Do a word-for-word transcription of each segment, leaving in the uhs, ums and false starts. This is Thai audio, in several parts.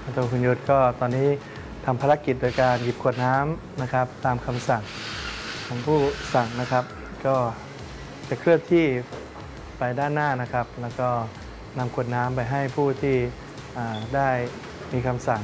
ตัวคุณยุทธก็ตอนนี้ทำภารกิจโดยการหยิบขวดน้ำนะครับตามคำสั่งของผู้สั่งนะครับก็จะเคลื่อนที่ไปด้านหน้านะครับแล้วก็นำขวดน้ำไปให้ผู้ที่ได้มีคำสั่ง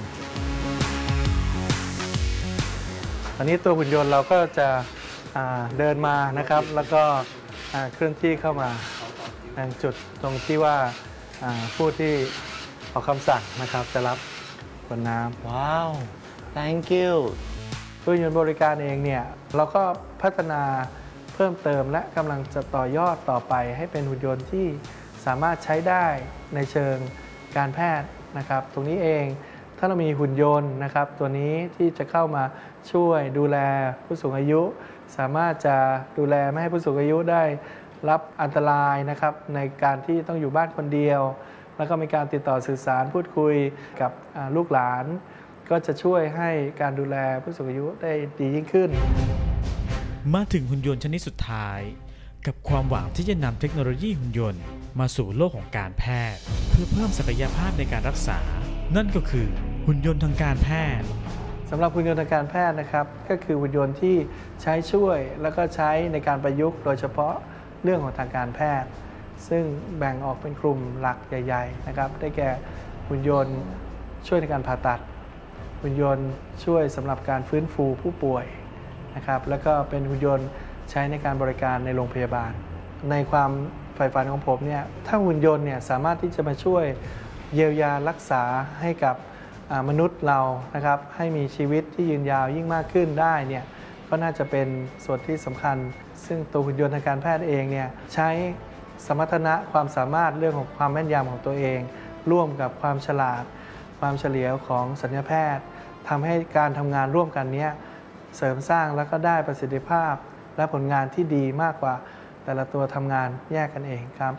ตอนนี้ตัวหุ่นยนต์เราก็จะเดินมานะครับแล้วก็เคลื่อนที่เข้ามายังจุดตรงที่ว่าผู้ที่ออกคำสั่งนะครับจะรับขวดน้ำว้าว thank you หุ่นยนต์บริการเองเนี่ยเราก็พัฒนาเพิ่มเติมและกำลังจะต่อยอดต่อไปให้เป็นหุ่นยนต์ที่สามารถใช้ได้ในเชิงการแพทย์นะครับตรงนี้เองถ้าเรามีหุ่นยนต์นะครับตัวนี้ที่จะเข้ามาช่วยดูแลผู้สูงอายุสามารถจะดูแลไม่ให้ผู้สูงอายุได้รับอันตรายนะครับในการที่ต้องอยู่บ้านคนเดียวแล้วก็มีการติดต่อสื่อสารพูดคุยกับลูกหลานก็จะช่วยให้การดูแลผู้สูงอายุได้ดียิ่งขึ้นมาถึงหุ่นยนต์ชนิดสุดท้ายกับความหวังที่จะนำเทคโนโลยีหุ่นยนต์มาสู่โลกของการแพทย์เพื่อเพิ่มศักยภาพในการรักษานั่นก็คือหุ่นยนต์ทางการแพทย์สำหรับหุ่นยนต์ทางการแพทย์นะครับก็คือหุ่นยนต์ที่ใช้ช่วยแล้วก็ใช้ในการประยุกต์โดยเฉพาะเรื่องของทางการแพทย์ซึ่งแบ่งออกเป็นกลุ่มหลักใหญ่ๆนะครับได้แก่หุ่นยนต์ช่วยในการผ่าตัดหุ่นยนต์ช่วยสำหรับการฟื้นฟูผู้ป่วยนะครับแล้วก็เป็นหุ่นยนต์ใช้ในการบริการในโรงพยาบาลในความใฝ่ฝันของผมเนี่ยถ้าหุ่นยนต์เนี่ยสามารถที่จะมาช่วยเยียวยารักษาให้กับมนุษย์เรานะครับให้มีชีวิตที่ยืนยาวยิ่งมากขึ้นได้เนี่ยก็น่าจะเป็นส่วนที่สำคัญซึ่งตัวหุ่นยนต์ทางการแพทย์เองเนี่ยใช้สมรรถนะความสามารถเรื่องของความแม่นยำของตัวเองร่วมกับความฉลาดความเฉลียวของศัลยแพทย์ทำให้การทำงานร่วมกันนี้เสริมสร้างแล้วก็ได้ประสิทธิภาพและผลงานที่ดีมากกว่าแต่ละตัวทำงานแยกกันเองครับ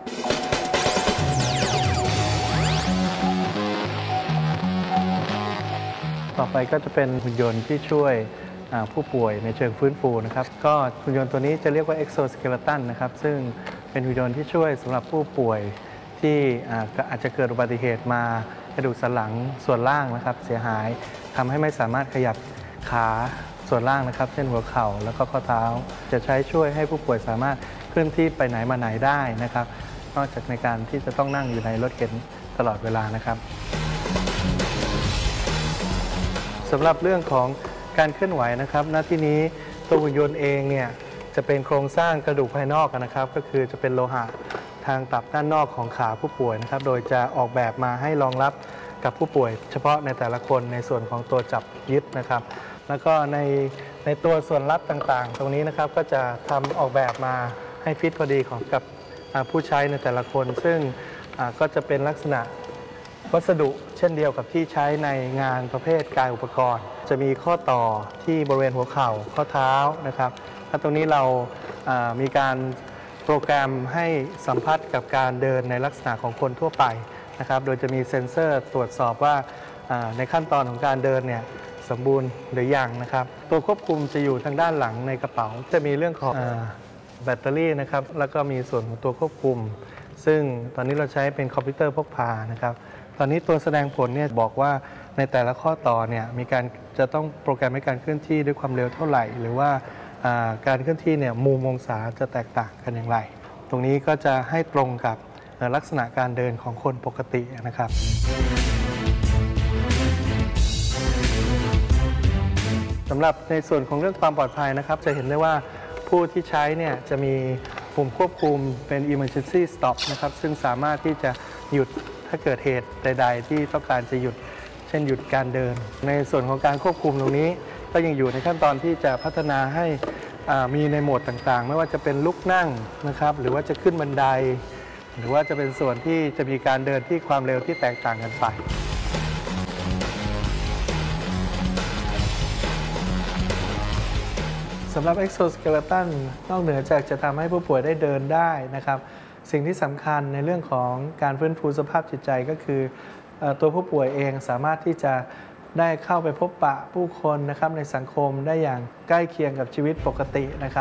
ต่อไปก็จะเป็นหุ่นยนต์ที่ช่วยผู้ป่วยในเชิงฟื้นฟูนะครับก็หุ่นยนต์ตัวนี้จะเรียกว่า exoskeleton นะครับซึ่งเป็นหุ่นยนต์ที่ช่วยสำหรับผู้ป่วยที่อาจจะเกิดอุบัติเหตุมากระดูกสันหลังส่วนล่างนะครับเสียหายทำให้ไม่สามารถขยับขาส่วนล่างนะครับเช่นหัวเข่าแล้วก็ข้อเท้าจะใช้ช่วยให้ผู้ป่วยสามารถเคลื่อนที่ไปไหนมาไหนได้นะครับนอกจากในการที่จะต้องนั่งอยู่ในรถเข็นตลอดเวลานะครับสำหรับเรื่องของการเคลื่อนไหวนะครับณที่นี้ตัวหุ่นยนต์เองเนี่ยจะเป็นโครงสร้างกระดูกภายนอกนะครับก็คือจะเป็นโลหะทางตับด้านนอกของขาผู้ป่วยนะครับโดยจะออกแบบมาให้รองรับกับผู้ป่วยเฉพาะในแต่ละคนในส่วนของตัวจับยึดนะครับแล้วก็ในในตัวส่วนลับต่างๆตรงนี้นะครับก็จะทำออกแบบมาให้ฟิตพอดีของกับผู้ใช้ในแต่ละคนซึ่งก็จะเป็นลักษณะวัสดุเช่นเดียวกับที่ใช้ในงานประเภทกายอุปกรณ์จะมีข้อต่อที่บริเวณหัวเข่าข้อเท้านะครับและตรงนี้เรามีการโปรแกรมให้สัมผัสกับการเดินในลักษณะของคนทั่วไปนะครับโดยจะมีเซ็นเซอร์ตรวจสอบว่าในขั้นตอนของการเดินเนี่ยสมบูรณ์หรือยังนะครับตัวควบคุมจะอยู่ทางด้านหลังในกระเป๋าจะมีเรื่องของแบตเตอรี่นะครับแล้วก็มีส่วนของตัวควบคุมซึ่งตอนนี้เราใช้เป็นคอมพิวเตอร์พกพานะครับตอนนี้ตัวแสดงผลเนี่ยบอกว่าในแต่ละข้อต่อเนี่ยมีการจะต้องโปรแกรมให้การเคลื่อนที่ด้วยความเร็วเท่าไหร่หรือว่าการเคลื่อนที่เนี่ยมุมองศาจะแตกต่างกันอย่างไรตรงนี้ก็จะให้ตรงกับลักษณะการเดินของคนปกตินะครับสำหรับในส่วนของเรื่องความปลอดภัยนะครับจะเห็นได้ว่าผู้ที่ใช้เนี่ยจะมีปุ่มควบคุมเป็น emergency stop นะครับซึ่งสามารถที่จะหยุดถ้าเกิดเหตุใดๆที่ต้องการจะหยุดเช่นหยุดการเดินในส่วนของการควบคุมตรงนี้ก็ยังอยู่ในขั้นตอนที่จะพัฒนาให้มีในโหมดต่างๆไม่ว่าจะเป็นลุกนั่งนะครับหรือว่าจะขึ้นบันไดหรือว่าจะเป็นส่วนที่จะมีการเดินที่ความเร็วที่แตกต่างกันไปสำหรับ exoskeleton นอกเหนือจากจะทำให้ผู้ป่วยได้เดินได้นะครับสิ่งที่สำคัญในเรื่องของการฟื้นฟูสภาพจิตใจก็คือตัวผู้ป่วยเองสามารถที่จะได้เข้าไปพบปะผู้คนนะครับในสังคมได้อย่างใกล้เคียงกับชีวิตปกตินะครับ